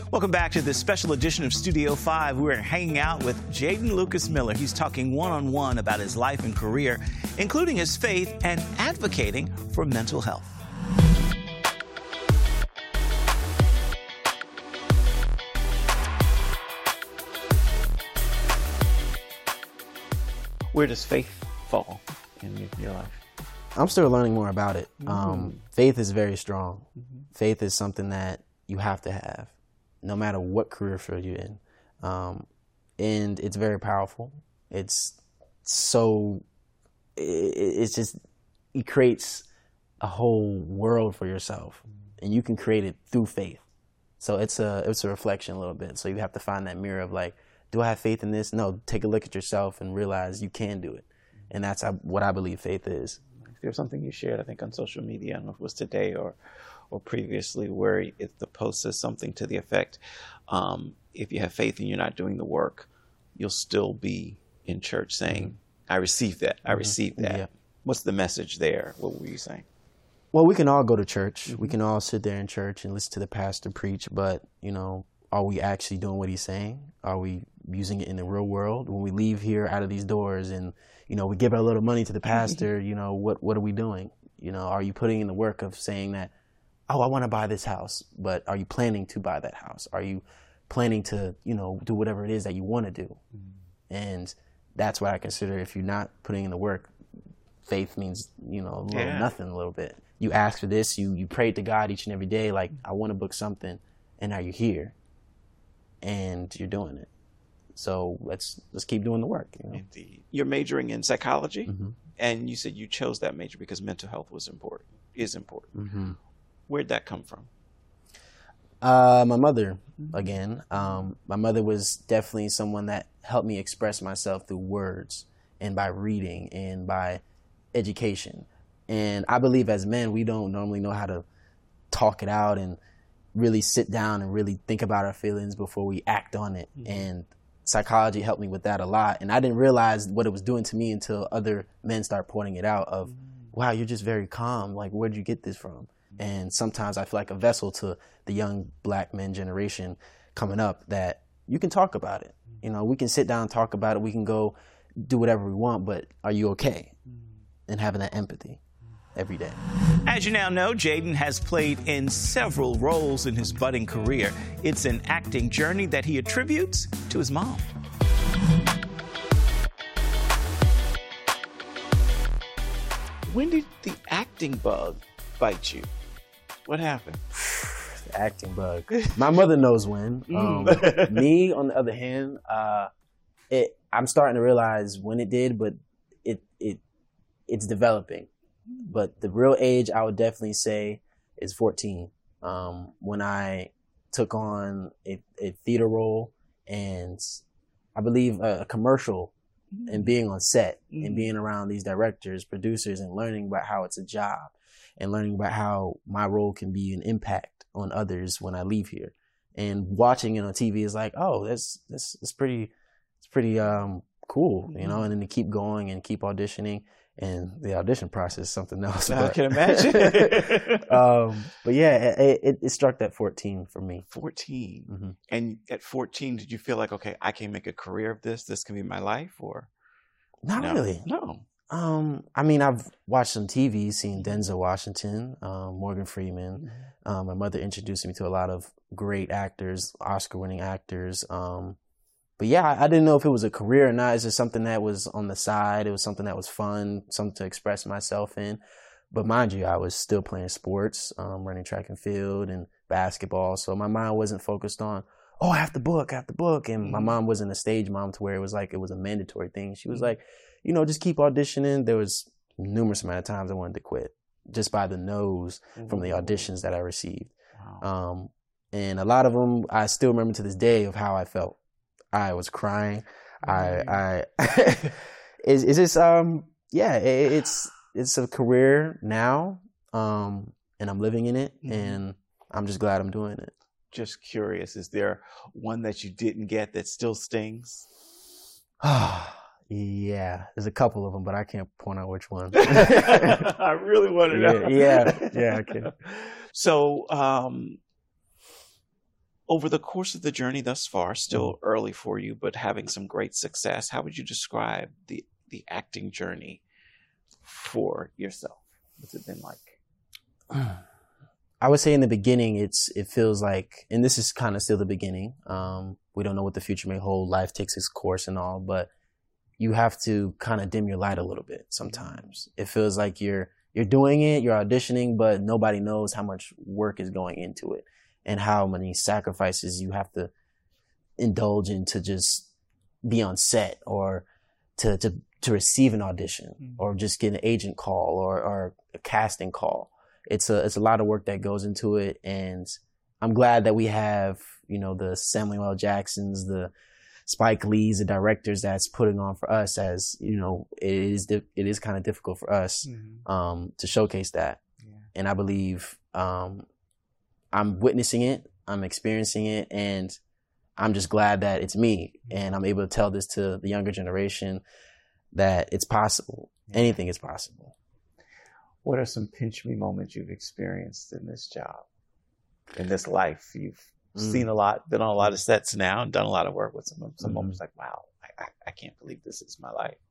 Welcome back to this special edition of Studio 5. We're hanging out with Jaden Lucas Miller. He's talking one-on-one about his life and career, including his faith and advocating for mental health. Where does faith fall in your life? I'm still learning more about it. Faith is very strong. Faith is something that you have to have, no matter what career field you're in. And it's very powerful. It creates a whole world for yourself, and you can create it through faith. So it's a reflection a little bit. So you have to find that mirror of like, do I have faith in this? No, take a look at yourself and realize you can do it. And that's what I believe faith is. There's something you shared, I think, on social media, I don't know if it was today or previously, where if the post says something to the effect, if you have faith and you're not doing the work, you'll still be in church saying, I received that, I received that. Yeah. What's the message there? What were you saying? Well, we can all go to church. We can all sit there in church and listen to the pastor preach, but, are we actually doing what he's saying? Are we using it in the real world? When we leave here out of these doors and, we give a little money to the pastor, what are we doing? Are you putting in the work of saying that, oh, I want to buy this house, but are you planning to buy that house? Are you planning to, do whatever it is that you want to do? And that's what I consider, if you're not putting in the work, faith means, nothing a little bit. You ask for this, you pray to God each and every day, like, I want to book something, and now you're here, and you're doing it. So let's keep doing the work. Indeed. You're majoring in psychology, and you said you chose that major because mental health is important. Where'd that come from? My mother, again. My mother was definitely someone that helped me express myself through words and by reading and by education. And I believe as men, we don't normally know how to talk it out and really sit down and really think about our feelings before we act on it. And psychology helped me with that a lot. And I didn't realize what it was doing to me until other men start pointing it out of, wow, you're just very calm. Like, where'd you get this from? And sometimes I feel like a vessel to the young black men generation coming up that you can talk about it. We can sit down and talk about it. We can go do whatever we want, but are you okay? And having that empathy every day. As you now know, Jaden has played in several roles in his budding career. It's an acting journey that he attributes to his mom. When did the acting bug bite you? What happened? The acting bug. My mother knows when. Me, on the other hand, I'm starting to realize when it did, but it's developing. But the real age, I would definitely say, is 14. When I took on a theater role and I believe a commercial, and being on set and being around these directors, producers, and learning about how it's a job and learning about how my role can be an impact on others when I leave here. And watching it on TV is like, oh, it's pretty cool, and then to keep going and keep auditioning. And the audition process is something else. I can imagine. But yeah, it struck at 14 for me. 14. And at 14, did you feel like, okay, I can make a career of this? This can be my life, or? Not really. No. I mean, I've watched some TV, seen Denzel Washington, Morgan Freeman. My mother introduced me to a lot of great actors, Oscar-winning actors. But yeah, I didn't know if it was a career or not. It's just something that was on the side. It was something that was fun, something to express myself in. But mind you, I was still playing sports, running track and field and basketball. So my mind wasn't focused on, oh, I have to book. And my mom wasn't a stage mom to where it was like it was a mandatory thing. She was like, just keep auditioning. There was numerous amount of times I wanted to quit just by the no's from the auditions that I received. Wow. And a lot of them, I still remember to this day of how I felt. I was crying. It's just, it's a career now. And I'm living in it, and I'm just glad I'm doing it. Just curious, is there one that you didn't get that still stings? Yeah, there's a couple of them, but I can't point out which one. I really want to know. Yeah, I can. So, over the course of the journey thus far, still early for you, but having some great success, how would you describe the acting journey for yourself? What's it been like? I would say in the beginning, it feels like, and this is kind of still the beginning. We don't know what the future may hold. Life takes its course and all, but you have to kind of dim your light a little bit sometimes. It feels like you're doing it, you're auditioning, but nobody knows how much work is going into it and how many sacrifices you have to indulge in to just be on set or to receive an audition or just get an agent call or a casting call. It's a lot of work that goes into it. And I'm glad that we have, the Samuel L. Jacksons, the Spike Lees, the directors that's putting on for us, as, it is kind of difficult for us, to showcase that. Yeah. And I believe, I'm witnessing it, I'm experiencing it, and I'm just glad that it's me and I'm able to tell this to the younger generation that it's possible. Anything is possible. What are some pinch me moments you've experienced in this job, in this life? You've seen a lot, been on a lot of sets now, and done a lot of work with some moments like, wow, I can't believe this is my life.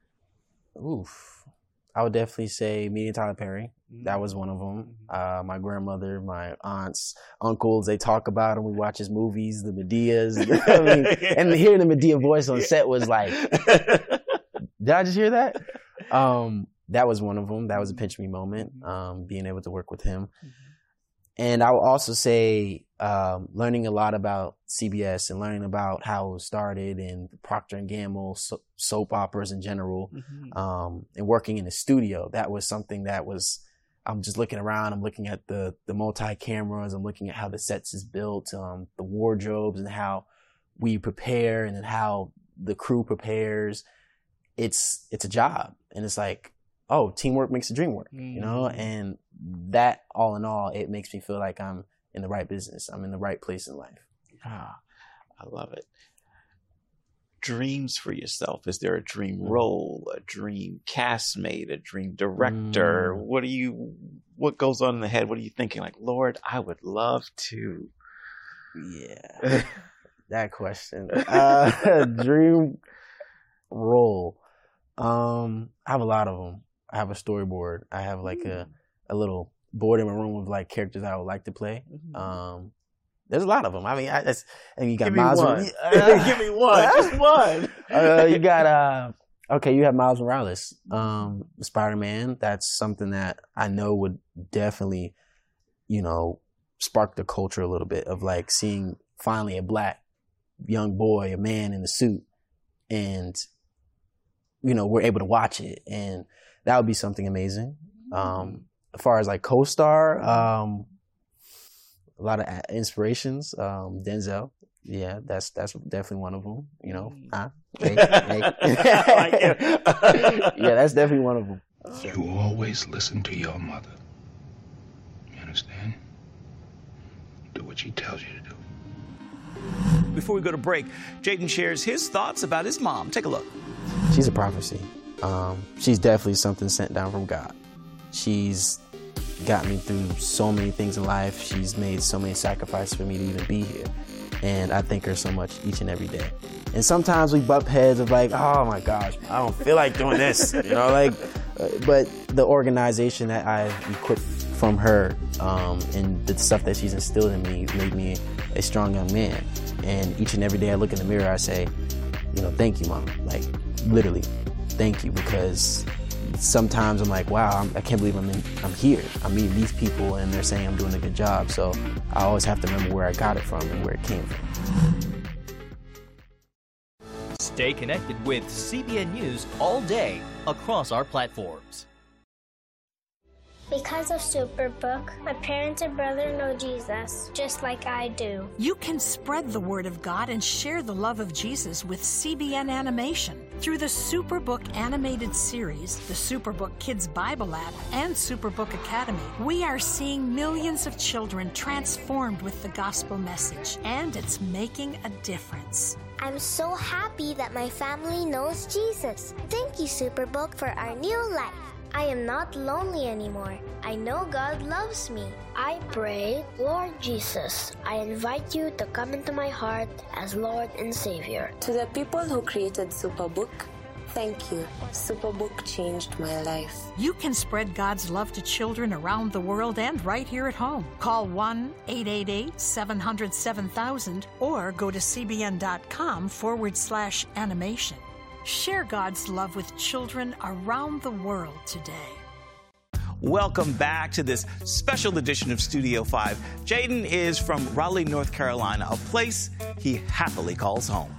Oof. I would definitely say meeting Tyler Perry. That was one of them. My grandmother, my aunts, uncles, they talk about him. We watch his movies, the Medeas. And hearing the Medea voice on set was like, did I just hear that? That was one of them. That was a pinch me moment, being able to work with him. And I will also say learning a lot about CBS and learning about how it started and Procter & Gamble, soap operas in general, and working in the studio. That was something I'm just looking around. I'm looking at the multi-cameras. I'm looking at how the sets is built, the wardrobes and how we prepare and then how the crew prepares. It's a job. And it's like, oh, teamwork makes the dream work, and that all in all, it makes me feel like I'm in the right business. I'm in the right place in life. I love it. Dreams for yourself. Is there a dream role, a dream castmate, a dream director? What goes on in the head? What are you thinking? Like, Lord, I would love to. Yeah, that question. Dream role. I have a lot of them. I have a storyboard. I have like a little board in my room with like characters I would like to play. There's a lot of them. I mean, and you got Miles. Give me one, just one. You got you have Miles Morales, Spider-Man. That's something that I know would definitely, spark the culture a little bit of like seeing finally a black young boy, a man in a suit, and we're able to watch it, and that would be something amazing. As far as like co-star, a lot of inspirations. Denzel, yeah, that's definitely one of them. Hey. Yeah, that's definitely one of them. You always listen to your mother. You understand? Do what she tells you to do. Before we go to break, Jaden shares his thoughts about his mom. Take a look. She's a prophecy. She's definitely something sent down from God. She's got me through so many things in life. She's made so many sacrifices for me to even be here. And I thank her so much each and every day. And sometimes we bump heads of like, oh my gosh, I don't feel like doing this, but the organization that I've equipped from her, and the stuff that she's instilled in me made me a strong young man. And each and every day I look in the mirror, I say, thank you, Mom. Like, literally, thank you, because sometimes I'm like, wow, I can't believe I'm here. I'm meeting these people and they're saying I'm doing a good job. So I always have to remember where I got it from and where it came from. Stay connected with CBN News all day across our platforms. Because of Superbook, my parents and brother know Jesus just like I do. You can spread the word of God and share the love of Jesus with CBN Animation. Through the Superbook animated series, the Superbook Kids Bible app, and Superbook Academy, we are seeing millions of children transformed with the gospel message, and it's making a difference. I'm so happy that my family knows Jesus. Thank you, Superbook, for our new life. I am not lonely anymore. I know God loves me. I pray, Lord Jesus, I invite you to come into my heart as Lord and Savior. To the people who created Superbook, thank you. Superbook changed my life. You can spread God's love to children around the world and right here at home. Call 1-888-700-7000 or go to cbn.com/animation. Share God's love with children around the world today. Welcome back to this special edition of Studio 5. Jaden is from Raleigh, North Carolina, a place he happily calls home.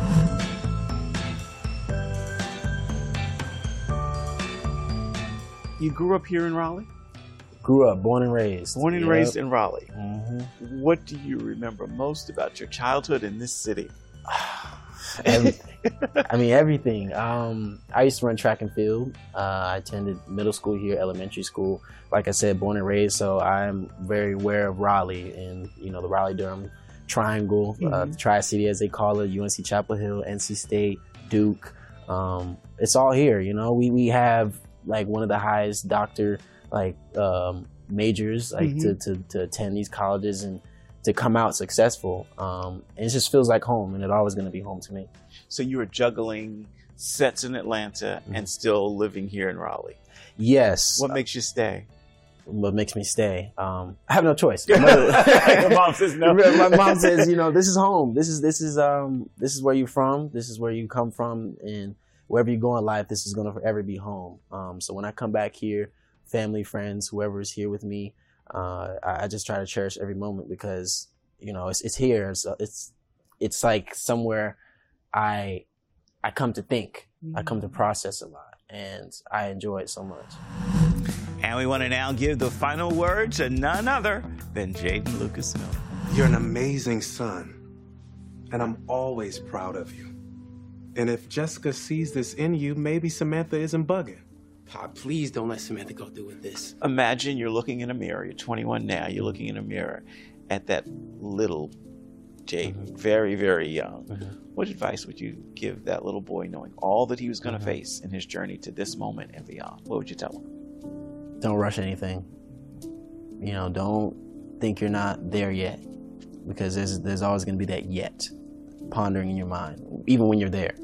You grew up here in Raleigh? Grew up, born and raised. Born and raised in Raleigh. Mm-hmm. What do you remember most about your childhood in this city? Everything. I mean, everything. I used to run track and field. I attended middle school here, elementary school. Like I said, born and raised, so I'm very aware of Raleigh and, the Raleigh-Durham Triangle, the Tri-City as they call it, UNC Chapel Hill, NC State, Duke. It's all here, We have like one of the highest doctor majors to attend these colleges and to come out successful. And it just feels like home, and it's always going to be home to me. So you were juggling sets in Atlanta and still living here in Raleigh. Yes. What makes you stay? What makes me stay? I have no choice. Your mom says no. My mom says, this is home. This is where you're from. This is where you come from, and wherever you go in life, this is going to forever be home. So when I come back here, family, friends, whoever is here with me, I just try to cherish every moment because, it's here. So it's like somewhere I come to think, I come to process a lot, and I enjoy it so much. And we want to now give the final word to none other than Jaden Lucas Miller. You're an amazing son, and I'm always proud of you. And if Jessica sees this in you, maybe Samantha isn't bugging. Pop, please don't let Samantha go through with this. Imagine you're looking in a mirror. You're 21 now. You're looking in a mirror at that little Jaden, very, very young. What advice would you give that little boy knowing all that he was going to face in his journey to this moment and beyond? What would you tell him? Don't rush anything. Don't think you're not there yet, because there's always going to be that yet pondering in your mind, even when you're there.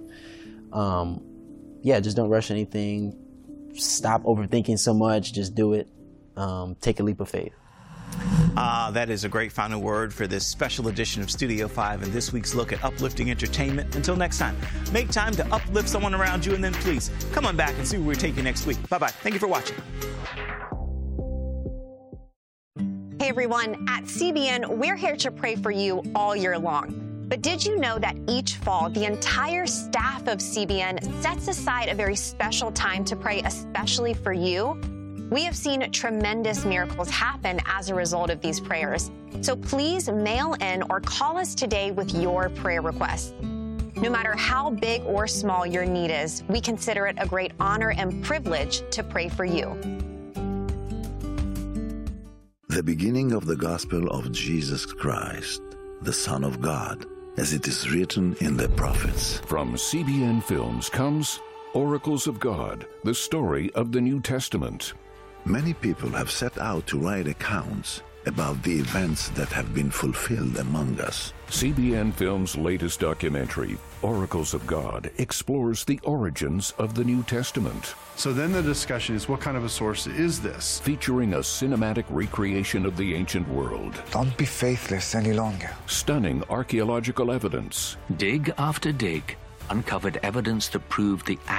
Just don't rush anything. Stop overthinking so much. Just do it. Take a leap of faith. That is a great final word for this special edition of Studio 5 and this week's look at uplifting entertainment. Until next time, make time to uplift someone around you, and then please come on back and see where we take you next week. Bye-bye. Thank you for watching. Hey everyone, at CBN, we're here to pray for you all year long. But did you know that each fall, the entire staff of CBN sets aside a very special time to pray especially for you? We have seen tremendous miracles happen as a result of these prayers. So please mail in or call us today with your prayer requests. No matter how big or small your need is, we consider it a great honor and privilege to pray for you. The beginning of the gospel of Jesus Christ, the Son of God, as it is written in the prophets. From CBN Films comes Oracles of God, the story of the New Testament. Many people have set out to write accounts about the events that have been fulfilled among us. CBN Films' latest documentary, Oracles of God, explores the origins of the New Testament. So then the discussion is, what kind of a source is this? Featuring a cinematic recreation of the ancient world. Don't be faithless any longer. Stunning archaeological evidence. Dig after dig uncovered evidence that proved the